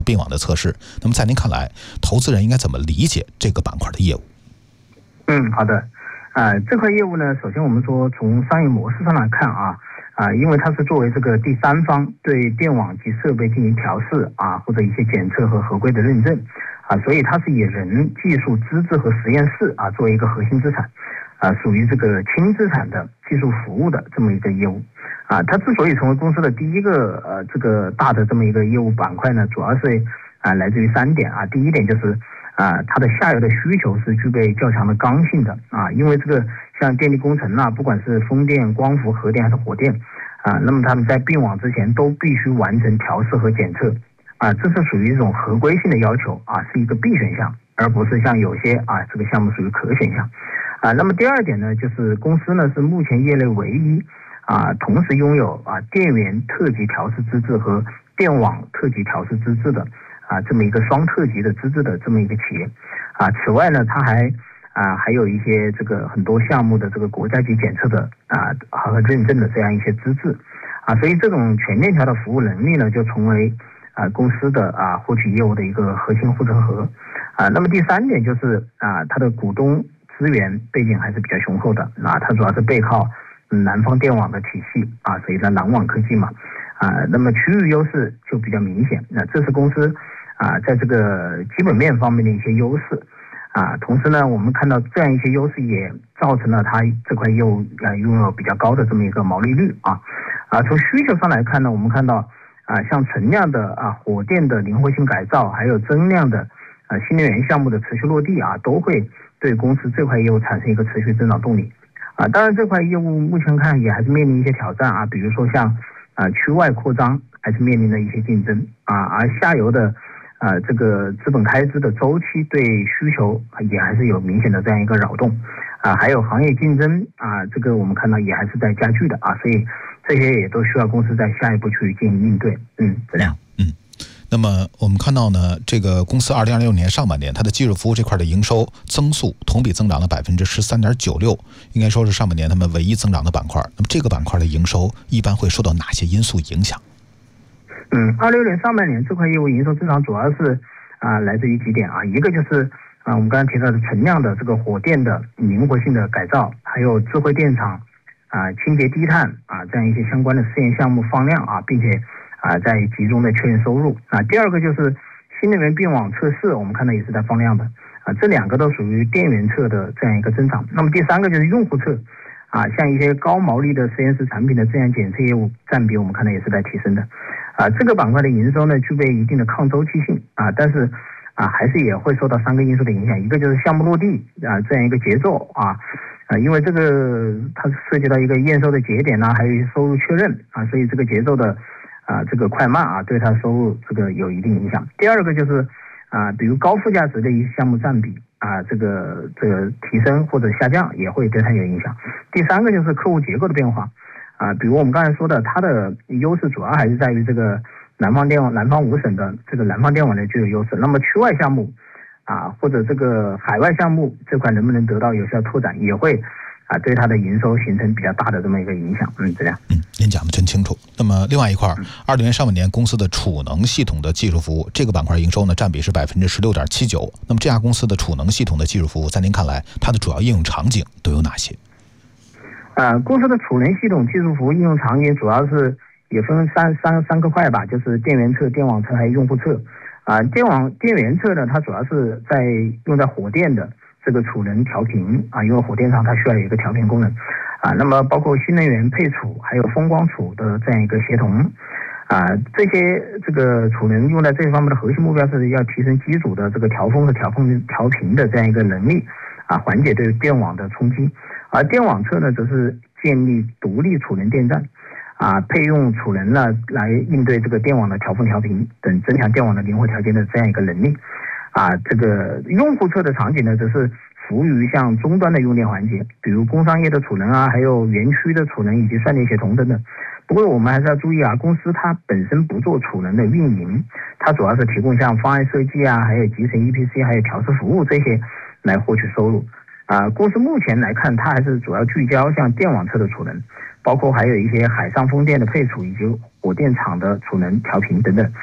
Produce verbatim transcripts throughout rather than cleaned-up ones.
并网的测试。那么在您看来，投资人应该怎么理解这个板块的业务？ 嗯，好的。啊、呃，这块业务呢，首先我们说从商业模式上来看啊，啊、呃，因为它是作为这个第三方对电网及设备进行调试啊，或者一些检测和合规的认证啊，所以它是以人、技术、资质和实验室啊作为一个核心资产，啊，属于这个轻资产的技术服务的这么一个业务。啊，它之所以成为公司的第一个呃这个大的这么一个业务板块呢，主要是啊来自于三点啊。第一点就是啊它的下游的需求是具备较强的刚性的啊，因为这个像电力工程啊，不管是风电、光伏、核电还是火电啊，那么他们在并网之前都必须完成调试和检测啊，这是属于一种合规性的要求啊，是一个必选项，而不是像有些啊这个项目属于可选项啊。那么第二点呢，就是公司呢是目前业内唯一啊，同时拥有啊电源特级调试资质和电网特级调试资质的啊这么一个双特级的资质的这么一个企业啊。此外呢，它还啊还有一些这个很多项目的这个国家级检测的啊和认证的这样一些资质啊，所以这种全链条的服务能力呢，就成为啊公司的啊获取业务的一个核心护城河啊。那么第三点就是啊它的股东资源背景还是比较雄厚的啊，它主要是背靠南方电网的体系啊，所以呢南网科技嘛啊，那么区域优势就比较明显。那这是公司啊在这个基本面方面的一些优势啊，同时呢，我们看到这样一些优势也造成了它这块业务啊拥有比较高的这么一个毛利率啊啊。从需求上来看呢，我们看到啊像存量的啊火电的灵活性改造，还有增量的啊新能源项目的持续落地啊，都会对公司这块业务产生一个持续增长动力。啊，当然这块业务目前看也还是面临一些挑战啊，比如说像啊区外扩张还是面临着一些竞争啊，而下游的啊这个资本开支的周期对需求也还是有明显的这样一个扰动啊，还有行业竞争啊，这个我们看到也还是在加剧的啊，所以这些也都需要公司在下一步去进行应对。嗯，这样。 嗯。那么我们看到呢，这个公司二零二六年上半年它的技术服务这块的营收增速同比增长了百分之十三点九六，应该说是上半年他们唯一增长的板块。那么这个板块的营收一般会受到哪些因素影响？ 嗯，二六年上半年这块业务营收增长主要是啊、呃、来自于几点啊，一个就是啊、呃、我们刚才提到的存量的这个火电的灵活性的改造，还有智慧电厂啊、呃、清洁低碳啊这样一些相关的试验项目放量啊，并且啊，在集中的确认收入啊。第二个就是新能源并网测试，我们看到也是在放量的啊，这两个都属于电源侧的这样一个增长。那么第三个就是用户侧啊，像一些高毛利的实验室产品的这样检测业务占比，我们看到也是在提升的啊。这个板块的营收呢，具备一定的抗周期性啊，但是啊，还是也会受到三个因素的影响，一个就是项目落地啊这样一个节奏啊啊，因为这个它涉及到一个验收的节点呐、啊，还有一些收入确认啊，所以这个节奏的。啊，这个快慢啊，对它收入这个有一定影响。第二个就是啊，比如高附加值的一些项目占比啊，这个这个提升或者下降也会对它有影响。第三个就是客户结构的变化啊，比如我们刚才说的，它的优势主要还是在于这个南方电网、南方五省的这个南方电网的具有优势。那么区外项目啊，或者这个海外项目这块能不能得到有效拓展，也会。啊，对它的营收形成比较大的这么一个影响，嗯，这样。 嗯，您讲的真清楚。那么另外一块，二零年上半年公司的储能系统的技术服务这个板块营收呢，占比是百分之十六点七九。那么这家公司的储能系统的技术服务，在您看来，它的主要应用场景都有哪些？ 呃，公司的储能系统技术服务应用场景主要是也分三三三个块吧，就是电源侧、电网侧还有用户侧。啊、呃，电网电源侧呢，它主要是在用在火电的。这个储能调频啊，因为火电厂它需要有一个调频功能啊，那么包括新能源配储还有风光储的这样一个协同啊，这些这个储能用在这方面的核心目标是要提升机组的这个调峰和调峰调频的这样一个能力啊，缓解对电网的冲击。而电网侧呢，则是建立独立储能电站啊，配用储能呢来应对这个电网的调峰调频等，增强电网的灵活调节的这样一个能力。啊，这个用户侧的场景呢，则是服务于像终端的用电环节，比如工商业的储能啊，还有园区的储能以及算力协同等等。不过我们还是要注意啊，公司它本身不做储能的运营，它主要是提供像方案设计啊，还有集成 E P C， 还有调试服务这些来获取收入。啊，公司目前来看，它还是主要聚焦像电网侧的储能，包括还有一些海上风电的配储以及火电厂的储能调频等等。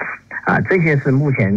啊，这些是目前